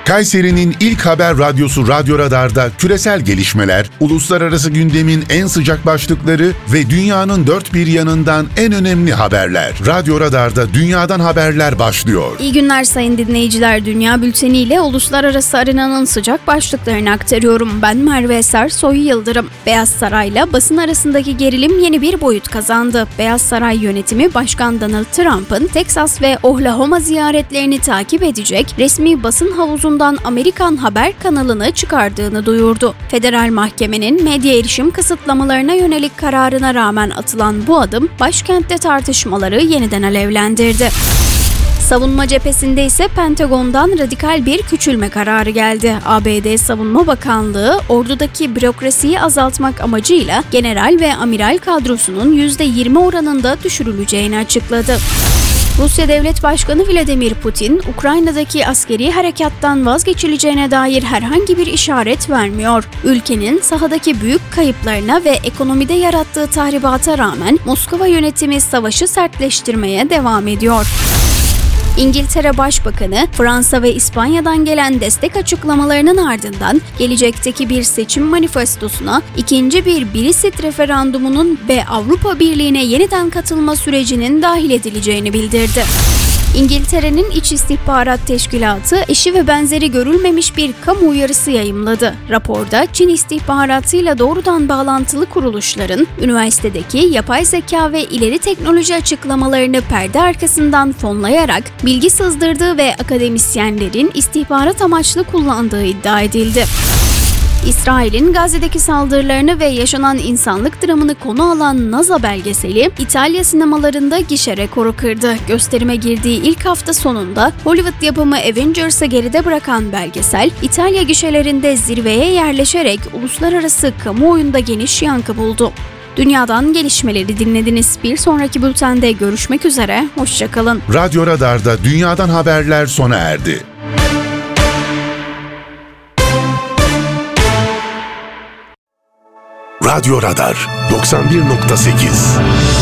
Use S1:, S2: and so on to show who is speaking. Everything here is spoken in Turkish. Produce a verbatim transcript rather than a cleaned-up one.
S1: Kayseri'nin ilk haber radyosu Radyo Radar'da küresel gelişmeler, uluslararası gündemin en sıcak başlıkları ve dünyanın dört bir yanından en önemli haberler. Radyo Radar'da dünyadan haberler başlıyor.
S2: İyi günler sayın dinleyiciler. Dünya Bülteni ile uluslararası arenanın sıcak başlıklarını aktarıyorum. Ben Merve Eser Soy Yıldırım. Beyaz Saray'la basın arasındaki gerilim yeni bir boyut kazandı. Beyaz Saray yönetimi Başkan Donald Trump'ın Teksas ve Oklahoma ziyaretlerini takip edecek resmi basın havuzundan Amerikan Haber kanalını çıkardığını duyurdu. Federal Mahkemenin medya erişim kısıtlamalarına yönelik kararına rağmen atılan bu adım başkentte tartışmaları yeniden alevlendirdi. Savunma cephesinde ise Pentagon'dan radikal bir küçülme kararı geldi. A B D Savunma Bakanlığı, ordudaki bürokrasiyi azaltmak amacıyla general ve amiral kadrosunun yüzde yirmi oranında düşürüleceğini açıkladı. Rusya Devlet Başkanı Vladimir Putin, Ukrayna'daki askeri harekattan vazgeçileceğine dair herhangi bir işaret vermiyor. Ülkenin sahadaki büyük kayıplarına ve ekonomide yarattığı tahribata rağmen Moskova yönetimi savaşı sertleştirmeye devam ediyor. İngiltere Başbakanı, Fransa ve İspanya'dan gelen destek açıklamalarının ardından gelecekteki bir seçim manifestosuna ikinci bir Brexit referandumunun ve Avrupa Birliği'ne yeniden katılma sürecinin dahil edileceğini bildirdi. İngiltere'nin İç İstihbarat Teşkilatı eşi ve benzeri görülmemiş bir kamu uyarısı yayımladı. Raporda Çin istihbaratıyla doğrudan bağlantılı kuruluşların üniversitedeki yapay zeka ve ileri teknoloji açıklamalarını perde arkasından fonlayarak bilgi sızdırdığı ve akademisyenlerin istihbarat amaçlı kullandığı iddia edildi. İsrail'in Gazze'deki saldırılarını ve yaşanan insanlık dramını konu alan NASA belgeseli İtalya sinemalarında gişe rekoru kırdı. Gösterime girdiği ilk hafta sonunda Hollywood yapımı Avengers'ı geride bırakan belgesel, İtalya gişelerinde zirveye yerleşerek uluslararası kamuoyunda geniş yankı buldu. Dünyadan gelişmeleri dinlediniz. Bir sonraki bültende görüşmek üzere, hoşça kalın.
S1: Radyo Radar'da dünyadan haberler sona erdi. Radyo Radar doksan bir nokta sekiz